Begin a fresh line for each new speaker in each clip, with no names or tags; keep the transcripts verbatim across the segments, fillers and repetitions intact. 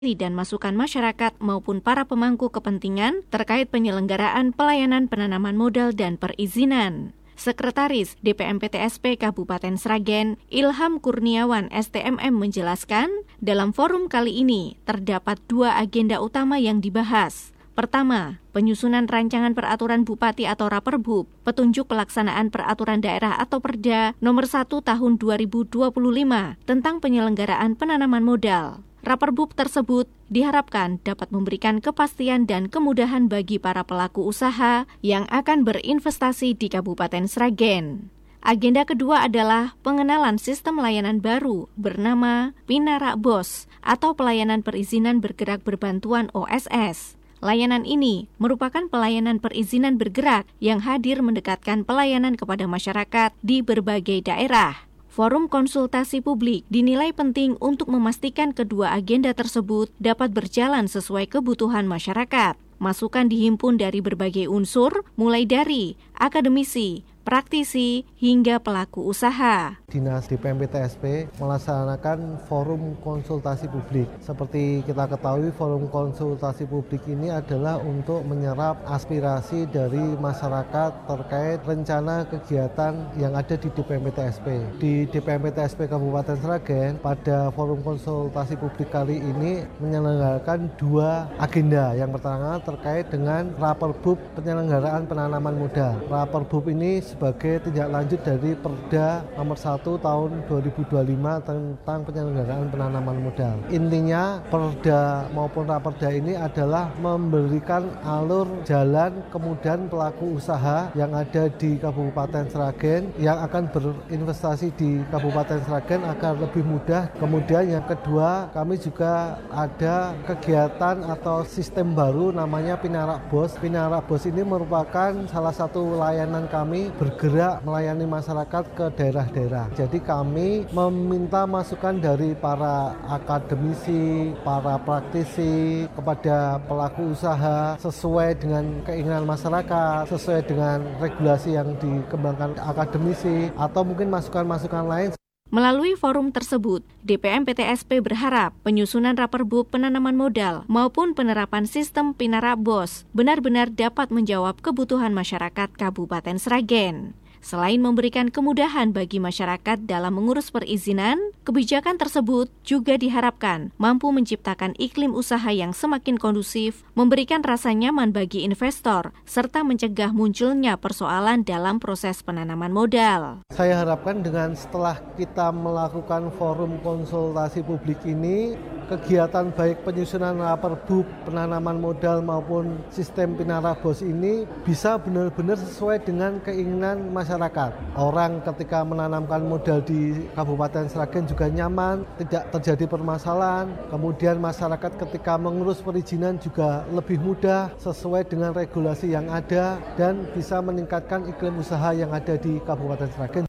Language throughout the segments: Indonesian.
dan masukan masyarakat maupun para pemangku kepentingan terkait penyelenggaraan pelayanan penanaman modal dan perizinan. Sekretaris D P M P T S P Kabupaten Sragen, Ilham Kurniawan S T M M menjelaskan, dalam forum kali ini terdapat dua agenda utama yang dibahas. Pertama, penyusunan rancangan peraturan Bupati atau Raperbub, petunjuk pelaksanaan peraturan daerah atau Perda nomor satu tahun dua ribu dua puluh lima tentang penyelenggaraan penanaman modal. Raperbub tersebut diharapkan dapat memberikan kepastian dan kemudahan bagi para pelaku usaha yang akan berinvestasi di Kabupaten Sragen. Agenda kedua adalah pengenalan sistem layanan baru bernama Pinarakbos atau Pelayanan Perizinan Bergerak Berbantuan O S S. Layanan ini merupakan pelayanan perizinan bergerak yang hadir mendekatkan pelayanan kepada masyarakat di berbagai daerah. Forum konsultasi publik dinilai penting untuk memastikan kedua agenda tersebut dapat berjalan sesuai kebutuhan masyarakat. Masukan dihimpun dari berbagai unsur, mulai dari akademisi, praktisi, hingga pelaku usaha.
Dinas D P M P T S P melaksanakan forum konsultasi publik. Seperti kita ketahui, forum konsultasi publik ini adalah untuk menyerap aspirasi dari masyarakat terkait rencana kegiatan yang ada di D P M P T S P. Di D P M P T S P Kabupaten Sragen, pada forum konsultasi publik kali ini menyelenggarakan dua agenda. Yang pertama terkait dengan Raperbub penyelenggaraan penanaman modal. Raperbub ini sebagai tindak lanjut dari Perda nomor satu tahun dua ribu dua puluh lima tentang penyelenggaraan penanaman modal. Intinya Perda maupun Raperda ini adalah memberikan alur jalan kemudian pelaku usaha yang ada di Kabupaten Sragen yang akan berinvestasi di Kabupaten Sragen agar lebih mudah. Kemudian yang kedua, kami juga ada kegiatan atau sistem baru namanya Pinarakbos. Pinarakbos ini merupakan salah satu layanan kami bergerak melayani masyarakat ke daerah-daerah. Jadi kami meminta masukan dari para akademisi, para praktisi kepada pelaku usaha sesuai dengan keinginan masyarakat, sesuai dengan regulasi yang dikembangkan akademisi, atau mungkin masukan-masukan lain.
Melalui forum tersebut, D P M P T S P berharap penyusunan Raperbub penanaman modal maupun penerapan sistem Pinarakbos benar-benar dapat menjawab kebutuhan masyarakat Kabupaten Sragen. Selain memberikan kemudahan bagi masyarakat dalam mengurus perizinan, kebijakan tersebut juga diharapkan mampu menciptakan iklim usaha yang semakin kondusif, memberikan rasa nyaman bagi investor, serta mencegah munculnya persoalan dalam proses penanaman modal.
Saya harapkan dengan setelah kita melakukan forum konsultasi publik ini, kegiatan baik penyusunan Raperbub penanaman modal maupun sistem Pinarakbos ini bisa benar-benar sesuai dengan keinginan masyarakat. Masyarakat. Orang ketika menanamkan modal di Kabupaten Sragen juga nyaman, tidak terjadi permasalahan. Kemudian masyarakat ketika mengurus perizinan juga lebih mudah sesuai dengan regulasi yang ada dan bisa meningkatkan iklim usaha yang ada di Kabupaten Sragen.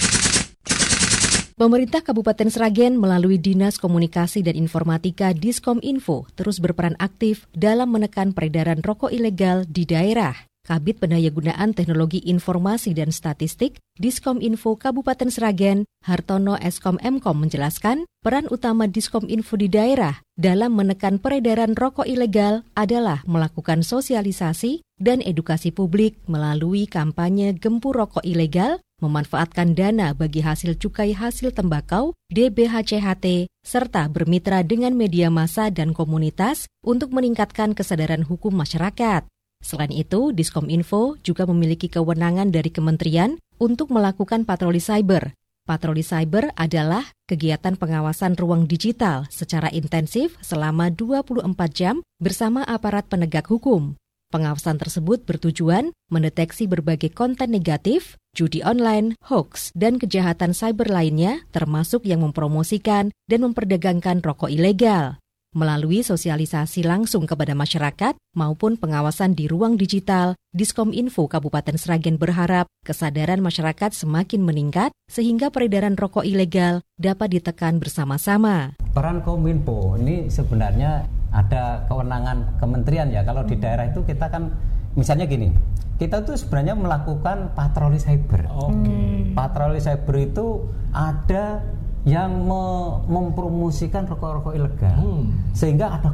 Pemerintah Kabupaten Sragen melalui Dinas Komunikasi dan Informatika Diskominfo terus berperan aktif dalam menekan peredaran rokok ilegal di daerah. Kabid Pendayagunaan Teknologi Informasi dan Statistik Diskominfo Kabupaten Sragen, Hartono Eskom Emkom menjelaskan, peran utama Diskominfo di daerah dalam menekan peredaran rokok ilegal adalah melakukan sosialisasi dan edukasi publik melalui kampanye Gempur Rokok Ilegal, memanfaatkan dana bagi hasil cukai hasil tembakau D B H C H T, serta bermitra dengan media massa dan komunitas untuk meningkatkan kesadaran hukum masyarakat. Selain itu, Diskominfo juga memiliki kewenangan dari kementerian untuk melakukan patroli cyber. Patroli cyber adalah kegiatan pengawasan ruang digital secara intensif selama dua puluh empat jam bersama aparat penegak hukum. Pengawasan tersebut bertujuan mendeteksi berbagai konten negatif, judi online, hoax, dan kejahatan cyber lainnya termasuk yang mempromosikan dan memperdagangkan rokok ilegal. Melalui sosialisasi langsung kepada masyarakat maupun pengawasan di ruang digital, Diskominfo Kabupaten Sragen berharap kesadaran masyarakat semakin meningkat sehingga peredaran rokok ilegal dapat ditekan bersama-sama.
Peran Kominfo ini sebenarnya ada kewenangan kementerian ya. Kalau di daerah itu kita kan misalnya gini, kita tuh sebenarnya melakukan patroli cyber.
Oke. Okay.
Patroli cyber itu ada yang me- mempromosikan rokok-rokok ilegal, hmm. sehingga ada